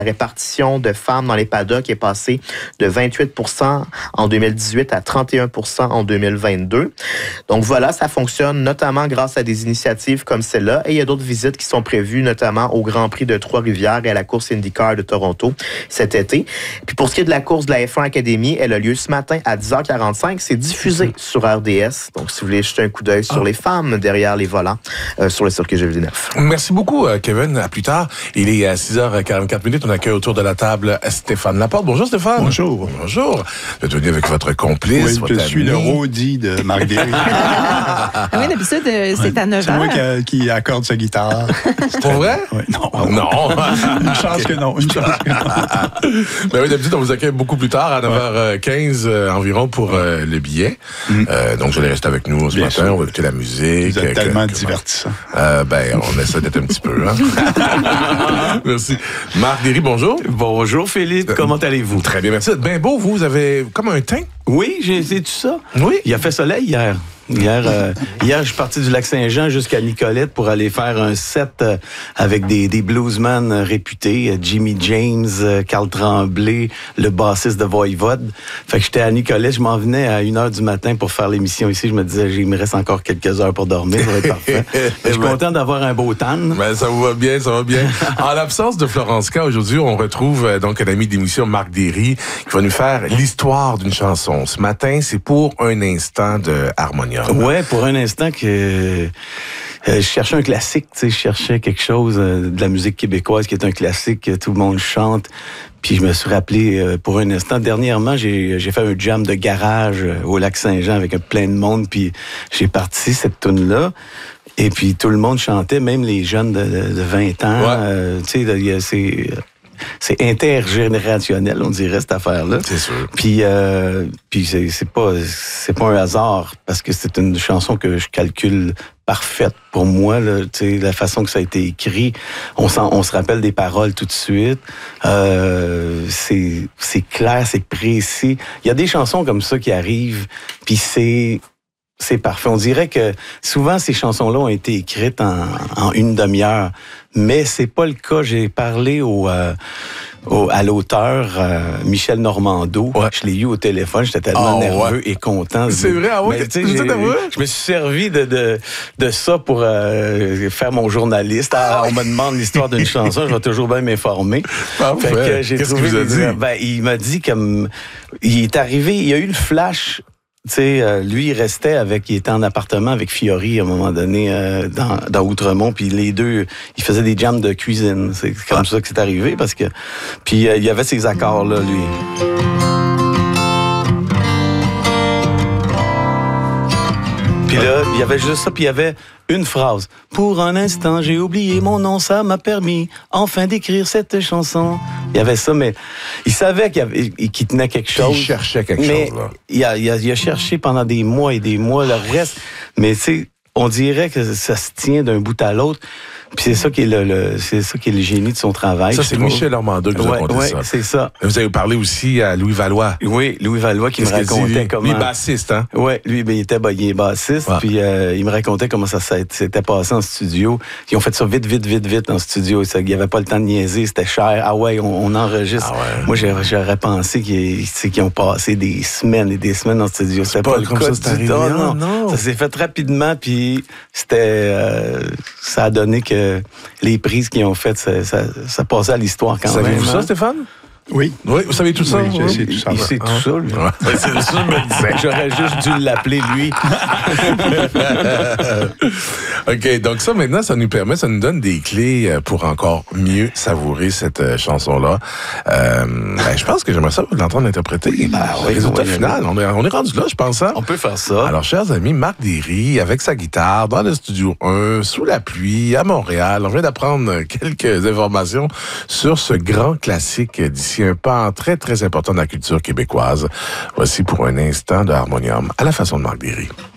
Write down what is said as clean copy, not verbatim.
répartition de femmes dans les paddocks est passée de 28% en 2018 à 31% en 2022. Donc voilà, ça fonctionne notamment grâce à des initiatives comme celle-là. Et il y a d'autres visites qui sont prévues, notamment au Grand Prix de Trois-Rivières et à la course IndyCar de Toronto cet été. Puis pour ce qui est de la course de la F1 Academy, elle a lieu ce matin à 10h45. C'est diffusé sur RDS. Donc si vous voulez jeter un coup d'œil sur les femmes derrière les volants sur le circuit G9. Merci beaucoup, Kevin. À plus tard. Il est à 6h44. On accueille autour de la table Stéphane Laporte. Bonjour, Stéphane. Bonjour. Bonjour. Vous êtes venu avec votre complice. Oui, je suis le roadie de Marc Derry. Oui, d'habitude, c'est à 9h. C'est moi qui accorde sa guitare. C'est pour vrai? Oui, non. Non. Une chance que non. Ben oui, d'habitude, on vous accueille beaucoup plus tard, à 9h15 environ pour le billet. Donc, vous allez rester avec nous ce matin. Sûr. On va écouter la musique. Vous êtes tellement divertissant. On essaie d'être un petit peu. Hein? Merci. Marc Derry, bonjour. Bonjour, Philippe. Comment allez-vous? Très bien, merci. Vous êtes bien beau. Vous avez comme un teint. Oui, c'est tout ça. Oui. Il a fait soleil hier. Hier, je suis parti du Lac-Saint-Jean jusqu'à Nicolette pour aller faire un set avec des bluesmen réputés, Jimmy James, Carl Tremblay, le bassiste de Voivode. Fait que j'étais à Nicolette, je m'en venais à 1h du matin pour faire l'émission ici. Je me disais, il me reste encore quelques heures pour dormir, ça va être parfait. Je suis content d'avoir un beau tan. Ben, ça vous va bien, ça va bien. En l'absence de Florence K, aujourd'hui, on retrouve donc un ami d'émission, Marc Derry, qui va nous faire l'histoire d'une chanson. Ce matin, c'est pour un instant de Harmonium. Ouais, pour un instant que je cherchais un classique, tu sais, je cherchais quelque chose de la musique québécoise qui est un classique que tout le monde chante. Puis je me suis rappelé pour un instant, dernièrement, j'ai fait un jam de garage au Lac-Saint-Jean avec plein de monde, puis j'ai parti cette tune-là. Et puis tout le monde chantait, même les jeunes de 20 ans. Tu sais, c'est intergénérationnel, on dirait, cette affaire-là. C'est sûr. Puis c'est pas un hasard, parce que c'est une chanson que je calcule parfaite pour moi, là, tu sais, la façon que ça a été écrit. On se rappelle des paroles tout de suite. C'est clair, c'est précis. Il y a des chansons comme ça qui arrivent, puis c'est parfait. On dirait que souvent, ces chansons-là ont été écrites en une demi-heure, mais c'est pas le cas. J'ai parlé à l'auteur Michel Normando. Ouais. Je l'ai eu au téléphone, j'étais tellement nerveux et content. C'est vrai, ah oui? Je me suis servi de ça pour faire mon journaliste. On me demande l'histoire d'une chanson, je vais toujours bien m'informer. Fait que qu'est-ce qu'il vous a dit? Ben, il m'a dit comme... Il est arrivé, il y a eu le flash... Tu sais, lui, il était en appartement avec Fiori à un moment donné dans Outremont, puis les deux, ils faisaient des jams de cuisine. C'est comme ça que c'est arrivé, parce que... Puis il y avait ces accords-là, lui. Puis là, il y avait juste ça, puis il y avait une phrase. Pour un instant, j'ai oublié mon nom, ça m'a permis enfin d'écrire cette chanson. Il y avait ça, mais il savait qu'il tenait quelque chose. Il cherchait quelque chose, là. Il a cherché pendant des mois et des mois le reste. Mais tu sais, on dirait que ça se tient d'un bout à l'autre. Puis c'est ça qui est le génie de son travail. Ça, c'est Michel Normando qui vous a raconté ça. Oui, c'est ça. Vous avez parlé aussi à Louis Valois. Oui, Louis Valois qui me racontait comment... Lui, bassiste, hein? Oui, lui, il est bassiste. Ouais. Puis il me racontait comment ça s'était passé en studio. Ils ont fait ça vite en studio. Il n'y avait pas le temps de niaiser, c'était cher. Ah ouais, on enregistre. Ah ouais. Moi, j'aurais pensé qu'ils ont passé des semaines et des semaines en studio. C'était pas le cas du tout. Non. Ça s'est fait rapidement, puis ça a donné que les prises qu'ils ont faites, ça passait à l'histoire quand même. Savez-vous ça, Stéphane? Oui. Oui, vous savez tout ça? Oui, je sais tout ça. Il sait tout ça, lui. Ouais. C'est ça, je me disais. J'aurais juste dû l'appeler, lui. OK, donc ça, maintenant, ça nous donne des clés pour encore mieux savourer cette chanson-là. Je pense que j'aimerais ça l'entendre interpréter. Le résultat final, on est rendu là, je pense. Hein? On peut faire ça. Alors, chers amis, Marc Derry, avec sa guitare, dans le studio 1, sous la pluie, à Montréal. On vient d'apprendre quelques informations sur ce grand classique d'ici un pan très, très important de la culture québécoise. Voici pour un instant de Harmonium à la façon de Marc Derry.